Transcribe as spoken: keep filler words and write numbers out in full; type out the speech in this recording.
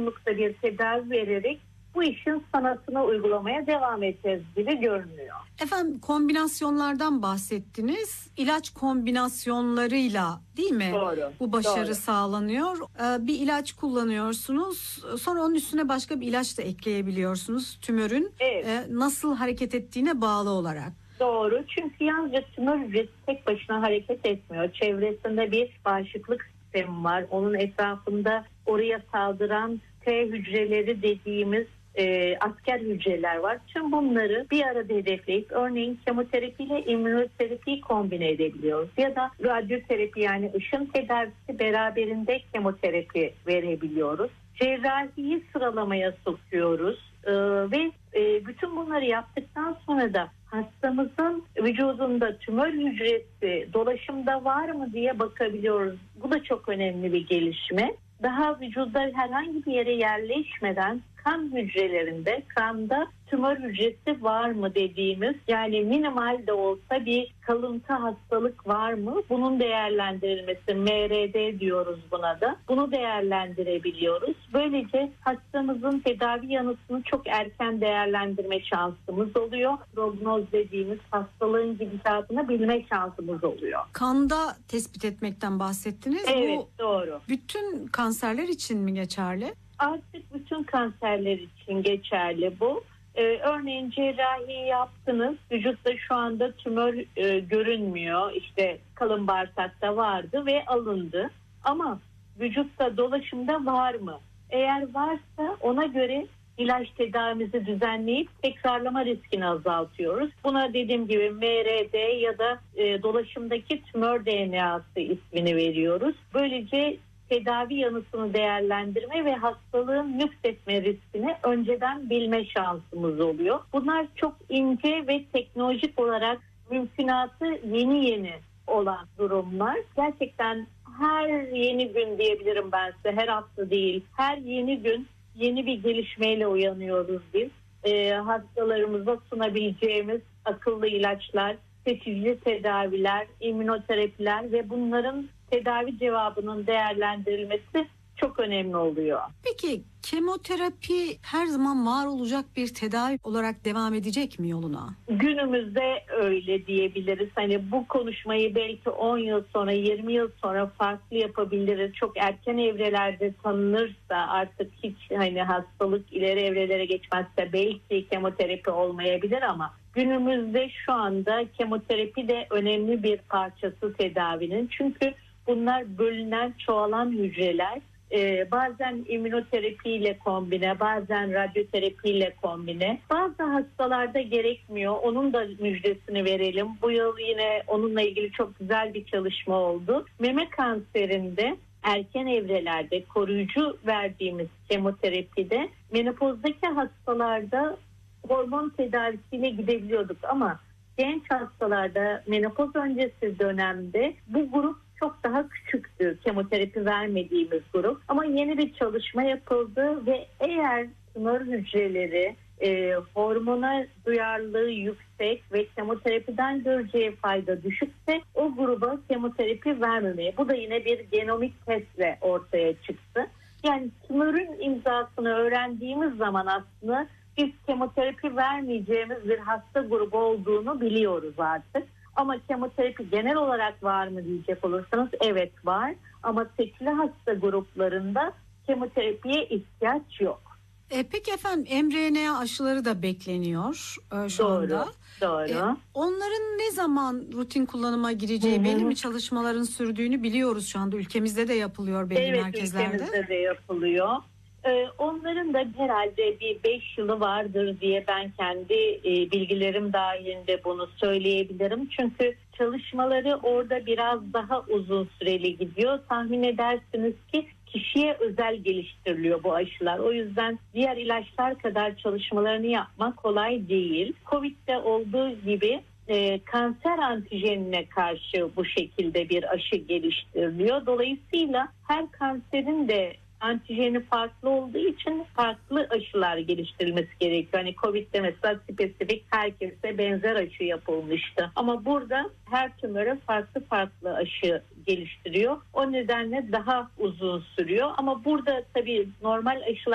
yoğunlukta bir tedavi vererek bu işin sanatına uygulamaya devam edeceğiz gibi görünüyor. Efendim, kombinasyonlardan bahsettiniz. İlaç kombinasyonlarıyla değil mi? Doğru. Bu başarı Doğru. sağlanıyor. Ee, bir ilaç kullanıyorsunuz. Sonra onun üstüne başka bir ilaç da ekleyebiliyorsunuz. Tümörün Evet. e, nasıl hareket ettiğine bağlı olarak. Doğru. Çünkü yalnızca tümör hücresi tek başına hareket etmiyor. Çevresinde bir bağışıklık sistemi var. Onun etrafında oraya saldıran T hücreleri dediğimiz e, asker hücreler var. Tüm bunları bir arada hedefleyip örneğin kemoterapiyle immünoterapiyi kombine edebiliyoruz. Ya da radyoterapi, yani ışın tedavisi beraberinde kemoterapi verebiliyoruz. Cerrahiyi sıralamaya sokuyoruz. Ee, ve e, bütün bunları yaptıktan sonra da hastamızın vücudunda tümör hücresi dolaşımda var mı diye bakabiliyoruz. Bu da çok önemli bir gelişme. Daha vücudda herhangi bir yere yerleşmeden kan hücrelerinde, kanda tümör hücresi var mı dediğimiz, yani minimal de olsa bir kalıntı hastalık var mı? Bunun değerlendirilmesi, M R D diyoruz buna da. Bunu değerlendirebiliyoruz. Böylece hastamızın tedavi yanıtını çok erken değerlendirme şansımız oluyor. Prognoz dediğimiz hastalığın gidişatını bilme şansımız oluyor. Kanda tespit etmekten bahsettiniz. Evet, Bu doğru. bütün kanserler için mi geçerli? Artık bütün kanserler için geçerli bu. Ee, örneğin cerrahi yaptınız, vücutta şu anda tümör e, görünmüyor, işte kalın bağırsakta vardı ve alındı. Ama vücutta dolaşımda var mı? Eğer varsa ona göre ilaç tedavimizi düzenleyip tekrarlama riskini azaltıyoruz. Buna dediğim gibi M R D ya da e, dolaşımdaki tümör D N A'sı ismini veriyoruz. Böylece tedavi yanıtını değerlendirme ve hastalığın nüksetme riskini önceden bilme şansımız oluyor. Bunlar çok ince ve teknolojik olarak mümkünatı yeni yeni olan durumlar. Gerçekten her yeni gün diyebilirim ben size, her hafta değil, her yeni gün yeni bir gelişmeyle uyanıyoruz biz. Ee, hastalarımıza sunabileceğimiz akıllı ilaçlar, seçici tedaviler, immünoterapiler ve bunların tedavi cevabının değerlendirilmesi çok önemli oluyor. Peki kemoterapi her zaman var olacak bir tedavi olarak devam edecek mi yoluna? Günümüzde öyle diyebiliriz. Hani bu konuşmayı belki on yıl sonra, yirmi yıl sonra farklı yapabiliriz. Çok erken evrelerde tanınırsa, artık hiç hani hastalık ileri evrelere geçmezse belki kemoterapi olmayabilir, ama günümüzde şu anda kemoterapi de önemli bir parçası tedavinin. Çünkü bunlar bölünen, çoğalan hücreler. Ee, bazen immünoterapiyle kombine, bazen radyoterapiyle kombine. Bazı hastalarda gerekmiyor. Onun da müjdesini verelim. Bu yıl yine onunla ilgili çok güzel bir çalışma oldu. Meme kanserinde erken evrelerde koruyucu verdiğimiz kemoterapide menopozdaki hastalarda hormon tedavisiyle gidebiliyorduk, ama genç hastalarda menopoz öncesi dönemde bu grup çok daha küçüktü, kemoterapi vermediğimiz grup. Ama yeni bir çalışma yapıldı ve eğer tümör hücreleri e, hormona duyarlılığı yüksek ve kemoterapiden göreceği fayda düşükse o gruba kemoterapi vermemeye. Bu da yine bir genomik testle ortaya çıktı. Yani tümörün imzasını öğrendiğimiz zaman aslında biz kemoterapi vermeyeceğimiz bir hasta grubu olduğunu biliyoruz artık. Ama kemoterapi genel olarak var mı diyecek olursanız, evet var. Ama seçili hasta gruplarında kemoterapiye ihtiyaç yok. E, peki efendim, M R N A aşıları da bekleniyor e, şu doğru, anda. Doğru. E, onların ne zaman rutin kullanıma gireceği, belli mi çalışmaların sürdüğünü biliyoruz şu anda. Ülkemizde de yapılıyor belli evet, merkezlerde. Evet, ülkemizde de yapılıyor. Ee, onların da herhalde bir beş yılı vardır diye ben kendi e, bilgilerim dahilinde bunu söyleyebilirim. Çünkü çalışmaları orada biraz daha uzun süreli gidiyor. Tahmin edersiniz ki kişiye özel geliştiriliyor bu aşılar. O yüzden diğer ilaçlar kadar çalışmalarını yapmak kolay değil. Covid'de olduğu gibi e, kanser antijenine karşı bu şekilde bir aşı geliştiriliyor. Dolayısıyla her kanserin de antijeni farklı olduğu için farklı aşılar geliştirilmesi gerekiyor. Hani Covid'de mesela spesifik herkese benzer aşı yapılmıştı. Ama burada her tümöre farklı farklı aşı geliştiriyor. O nedenle daha uzun sürüyor. Ama burada tabii normal aşılar